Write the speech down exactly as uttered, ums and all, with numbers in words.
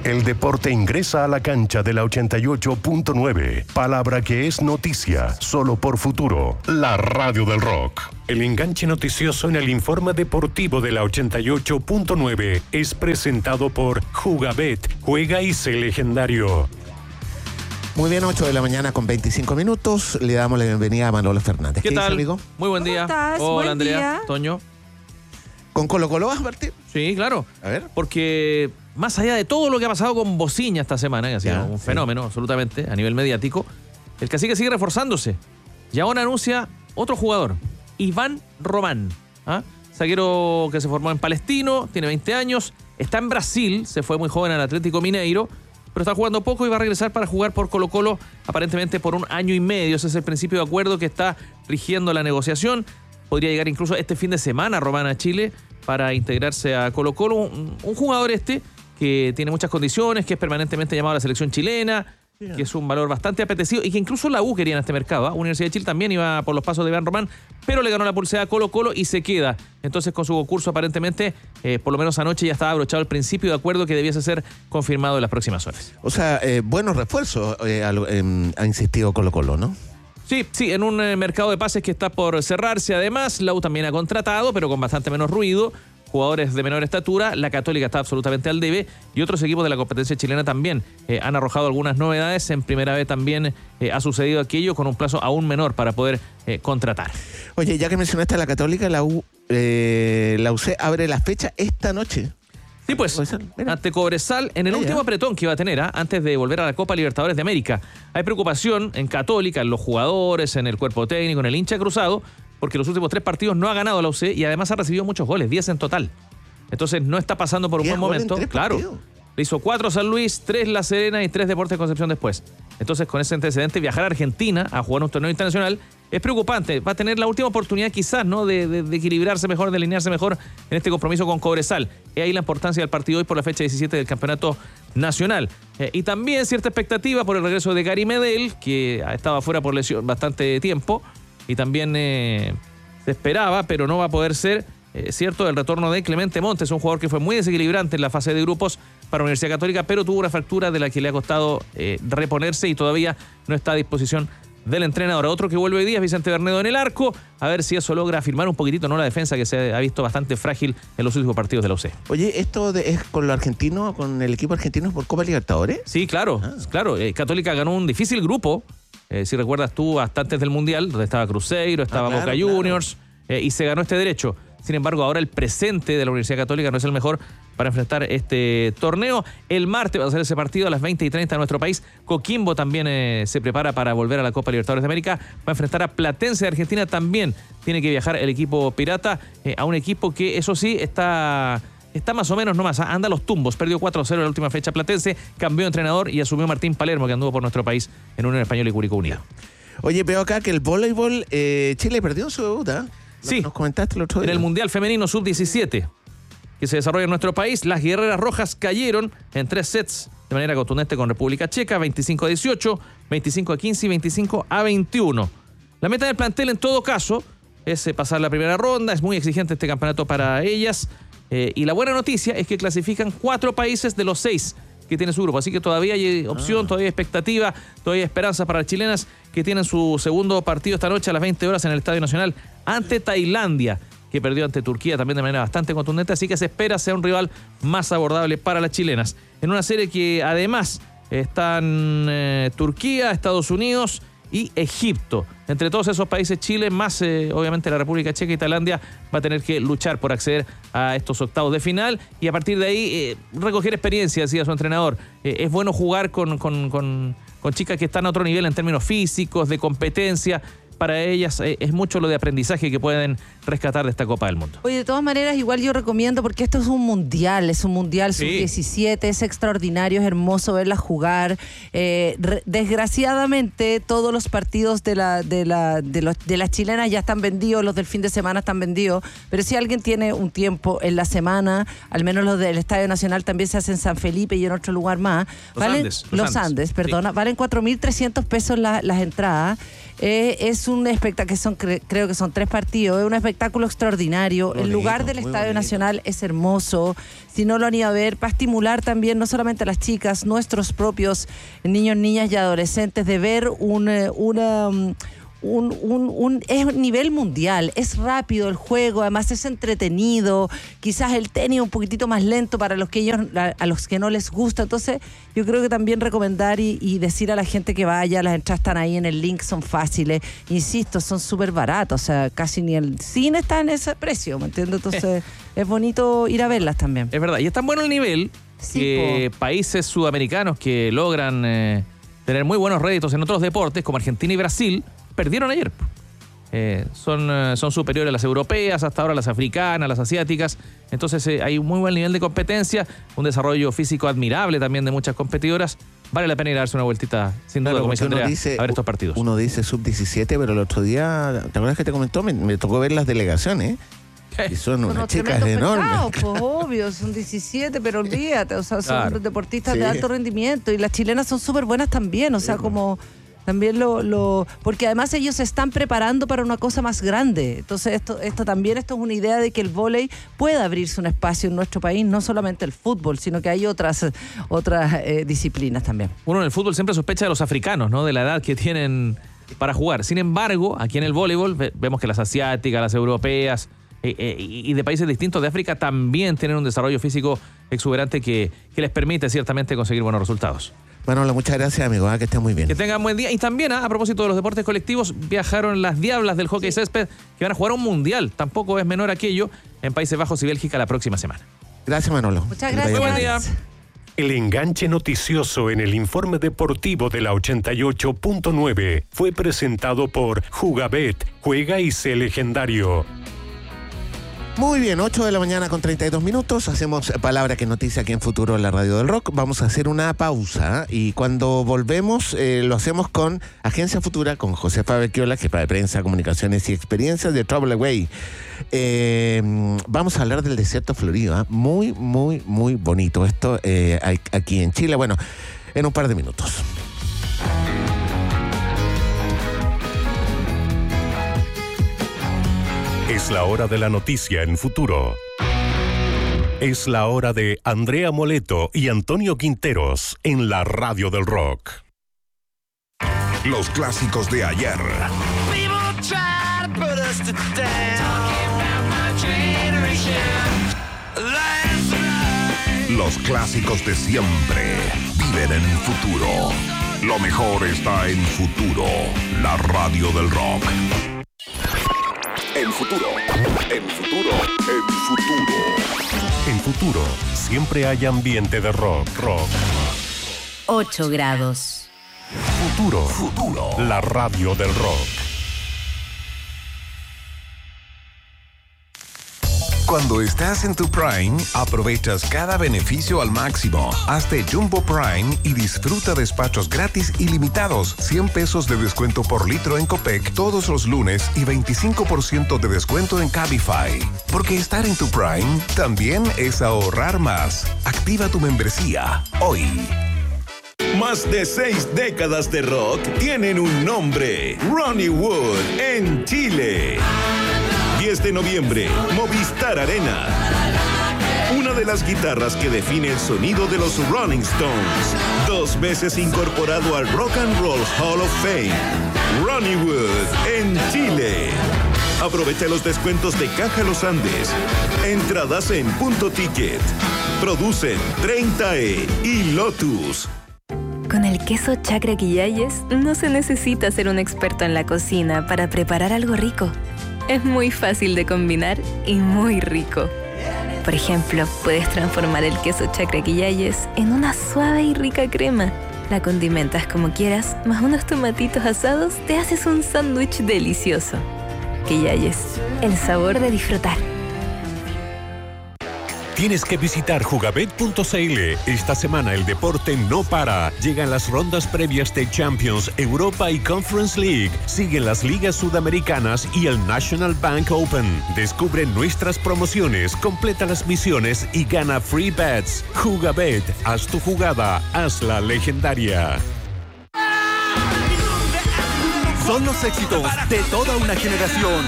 El deporte ingresa a la cancha de la ochenta y ocho punto nueve. Palabra que es noticia, solo por Futuro, la radio del rock. El enganche noticioso en el informe deportivo de la ochenta y ocho punto nueve es presentado por Jugabet. Juega y sé legendario. Muy bien, ocho de la mañana con veinticinco minutos. Le damos la bienvenida a Manolo Fernández. ¿Qué, ¿Qué tal, dice, amigo? Muy buen día. ¿Cómo estás? Hola, Buen Andrea, día. Toño. ¿Con Colo Colo vas a partir? Sí, claro. A ver. Porque más allá de todo lo que ha pasado con Bociña esta semana, que ha sido Ya, un sí. fenómeno absolutamente a nivel mediático, el Cacique sigue reforzándose. Y ahora anuncia otro jugador, Iván Román. ¿Ah? Zaguero que se formó en Palestino, tiene veinte años, está en Brasil, se fue muy joven al Atlético Mineiro, pero está jugando poco y va a regresar para jugar por Colo Colo aparentemente por un año y medio. Ese es el principio de acuerdo que está rigiendo la negociación. Podría llegar incluso este fin de semana Román a Chile para integrarse a Colo Colo. Un, un jugador este que tiene muchas condiciones, que es permanentemente llamado a la selección chilena, yeah. que es un valor bastante apetecido y que incluso la U quería en este mercado. ¿eh? Universidad de Chile también iba por los pasos de Iván Román, pero le ganó la pulsera a Colo Colo y se queda. Entonces con su concurso aparentemente, eh, por lo menos anoche ya estaba abrochado el principio de acuerdo que debiese ser confirmado en las próximas horas. O sea, eh, buenos refuerzos eh, eh, ha insistido Colo Colo, ¿no? Sí, sí, en un eh, mercado de pases que está por cerrarse. Además, la U también ha contratado, pero con bastante menos ruido, jugadores de menor estatura. La Católica está absolutamente al debe y otros equipos de la competencia chilena también eh, han arrojado algunas novedades. En primera vez también eh, ha sucedido aquello con un plazo aún menor para poder eh, contratar. Oye, ya que mencionaste a la Católica, la U, eh, la U C abre la fecha esta noche. Sí, pues, ante Cobresal, en el ah, último ya. apretón que iba a tener, ¿eh? antes de volver a la Copa Libertadores de América. Hay preocupación en Católica, en los jugadores, en el cuerpo técnico, en el hincha cruzado, porque los últimos tres partidos no ha ganado la U C y además ha recibido muchos goles, diez en total. Entonces no está pasando por un buen momento. Claro. Partidos. Le hizo cuatro San Luis, tres La Serena y tres Deportes Concepción después. Entonces, con ese antecedente, viajar a Argentina a jugar un torneo internacional es preocupante. Va a tener la última oportunidad quizás, ¿no? De, de, de equilibrarse mejor, de alinearse mejor en este compromiso con Cobresal. Y ahí la importancia del partido hoy por la fecha diecisiete del Campeonato Nacional. Eh, y también cierta expectativa por el regreso de Gary Medel, que estaba fuera por lesión bastante tiempo. Y también eh, se esperaba, pero no va a poder ser, eh, cierto, el retorno de Clemente Montes, un jugador que fue muy desequilibrante en la fase de grupos para Universidad Católica, pero tuvo una fractura de la que le ha costado eh, reponerse y todavía no está a disposición del entrenador. Otro que vuelve hoy día es Vicente Bernedo en el arco, a ver si eso logra afirmar un poquitito, ¿no?, la defensa que se ha visto bastante frágil en los últimos partidos de la U C. Oye, ¿esto de, es con lo argentino, con el equipo argentino por Copa Libertadores? Sí, claro, ah. claro. Eh, Católica ganó un difícil grupo, eh, si recuerdas tú, hasta antes del Mundial, donde estaba Cruzeiro, estaba ah, claro, Boca Juniors, claro. eh, y se ganó este derecho. Sin embargo, ahora el presente de la Universidad Católica no es el mejor para enfrentar este torneo. El martes va a ser ese partido a las veinte y treinta en nuestro país. Coquimbo también eh, se prepara para volver a la Copa Libertadores de América. Va a enfrentar a Platense de Argentina. También tiene que viajar el equipo pirata eh, a un equipo que, eso sí, está... Está más o menos nomás, anda a los tumbos. Perdió cuatro a cero en la última fecha Platense, cambió de entrenador y asumió Martín Palermo, que anduvo por nuestro país en Unión Española y Curicó Unido. Oye, veo acá que el voleibol, eh, Chile perdió su debut, ¿eh? Sí, nos comentaste el otro día. En el Mundial Femenino sub diecisiete que se desarrolla en nuestro país, las Guerreras Rojas cayeron en tres sets de manera contundente con República Checa, veinticinco a dieciocho, veinticinco a quince y veinticinco a veintiuno. La meta del plantel en todo caso es eh, pasar la primera ronda, es muy exigente este campeonato para ellas, eh, y la buena noticia es que clasifican cuatro países de los seis que tiene su grupo, así que todavía hay opción, ah. todavía hay expectativa, todavía hay esperanza para las chilenas que tienen su segundo partido esta noche a las veinte horas en el Estadio Nacional ante Tailandia, que perdió ante Turquía también de manera bastante contundente, así que se espera sea un rival más abordable para las chilenas. En una serie que además están eh, Turquía, Estados Unidos y Egipto. Entre todos esos países, Chile, más eh, obviamente la República Checa y Tailandia, va a tener que luchar por acceder a estos octavos de final y a partir de ahí eh, recoger experiencia, decía su entrenador. Eh, es bueno jugar con, con, con, con chicas que están a otro nivel en términos físicos, de competencia. Para ellas eh, es mucho lo de aprendizaje que pueden rescatar de esta Copa del Mundo. Oye, de todas maneras, igual yo recomiendo, porque esto es un mundial, es un mundial Sí. sub diecisiete, es extraordinario, es hermoso verlas jugar. Eh, re- desgraciadamente, todos los partidos de, la, de, la, de, los, de las chilenas ya están vendidos, los del fin de semana están vendidos, pero si alguien tiene un tiempo en la semana, al menos los del Estadio Nacional también se hacen en San Felipe y en otro lugar más. Los valen, Andes. Los, Los Andes, Andes perdona, sí. valen cuatro mil trescientos pesos la, las entradas. Eh, es un espectáculo que son, cre- creo que son tres partidos, es un espectáculo espectáculo extraordinario. Bonito, el lugar del muy Estadio bonito. Nacional es hermoso. Si no lo han ido a ver, para estimular también no solamente a las chicas, nuestros propios niños, niñas y adolescentes, de ver un, eh, una... um, Un, un, un, es un nivel mundial, es rápido el juego, además es entretenido, quizás el tenis un poquitito más lento para los que ellos, a, a los que no les gusta. Entonces yo creo que también recomendar y, y decir a la gente que vaya, las entradas están ahí en el link, son fáciles, insisto, son súper baratos, o sea, casi ni el cine está en ese precio, ¿me entiendes? Entonces es bonito ir a verlas también. Es verdad, y es tan bueno el nivel Sí, que po. países sudamericanos que logran eh, tener muy buenos réditos en otros deportes, como Argentina y Brasil, perdieron ayer. Eh, son, eh, son superiores a las europeas, hasta ahora las africanas, las asiáticas. Entonces eh, hay un muy buen nivel de competencia, un desarrollo físico admirable también de muchas competidoras. Vale la pena ir a darse una vueltita, sin duda, Claro, como dice porque uno Andrea, dice- a ver estos partidos. Uno dice sub diecisiete, pero el otro día, ¿te acuerdas que te comentó? Me, me tocó ver las delegaciones. Y son Son unas unos chicas tremendos enormes. pesados, pues obvio, son diecisiete, pero olvídate, o sea, son Claro. deportistas Sí. de alto rendimiento y las chilenas son súper buenas también, o sea, como también lo, lo, porque además ellos se están preparando para una cosa más grande. Entonces esto, esto también esto es una idea de que el vóley pueda abrirse un espacio en nuestro país, no solamente el fútbol, sino que hay otras, otras eh, disciplinas también. Uno en el fútbol siempre sospecha de los africanos, ¿no? De la edad que tienen para jugar. Sin embargo, aquí en el voleibol ve- vemos que las asiáticas, las europeas eh, eh, y y de países distintos de África también tienen un desarrollo físico exuberante que, que les permite ciertamente conseguir buenos resultados. Manolo, muchas gracias, amigo. Ah, que estés muy bien. Que tengan buen día. Y también, ah, a propósito de los deportes colectivos, viajaron las diablas del hockey césped que van a jugar un mundial. Tampoco es menor aquello en Países Bajos y Bélgica la próxima semana. Gracias, Manolo. Muchas Que te vaya gracias. bien. Buen día. El enganche noticioso en el informe deportivo de la ochenta y ocho punto nueve fue presentado por Jugabet, juega y sé legendario. Muy bien, ocho de la mañana con treinta y dos minutos. Hacemos Palabra que Noticia aquí en Futuro en la Radio del Rock. Vamos a hacer una pausa y cuando volvemos eh, lo hacemos con Agencia Futura, con Josefa Becchiola, jefa de prensa, comunicaciones y experiencias de Travel Away. Eh, vamos a hablar del desierto florido. ¿eh? Muy, muy, muy bonito esto eh, aquí en Chile. Bueno, en un par de minutos. Es la hora de la noticia en Futuro. Es la hora de Andrea Moleto y Antonio Quinteros en la Radio del Rock. Los clásicos de ayer. Los clásicos de siempre viven en el futuro. Lo mejor está en Futuro, la radio del rock. En Futuro, en Futuro, en Futuro. En Futuro, siempre hay ambiente de rock, rock. ocho grados. Futuro, Futuro. la radio del rock. Cuando estás en tu Prime, aprovechas cada beneficio al máximo. Hazte Jumbo Prime y disfruta despachos gratis ilimitados, cien pesos de descuento por litro en Copec todos los lunes y veinticinco por ciento de descuento en Cabify. Porque estar en tu Prime también es ahorrar más. Activa tu membresía hoy. Más de seis décadas de rock tienen un nombre: Ronnie Wood en Chile. diez de noviembre, Movistar Arena. Una de las guitarras que define el sonido de los Rolling Stones. Dos veces incorporado al Rock and Roll Hall of Fame. Ronnie Wood en Chile. Aprovecha los descuentos de Caja Los Andes. Entradas en Punto Ticket. Producen treinta E y Lotus. Con el queso Chacra Quillayes no se necesita ser un experto en la cocina para preparar algo rico. Es muy fácil de combinar y muy rico. Por ejemplo, puedes transformar el queso Chacra Quillayes en una suave y rica crema. La condimentas como quieras, más unos tomatitos asados, te haces un sándwich delicioso. Quillayes, el sabor de disfrutar. Tienes que visitar jugabet punto c l. Esta semana el deporte no para. Llegan las rondas previas de Champions, Europa y Conference League. Siguen las ligas sudamericanas y el National Bank Open. Descubre nuestras promociones, completa las misiones y gana free bets. Jugabet, haz tu jugada, hazla legendaria. Son los éxitos de toda una generación.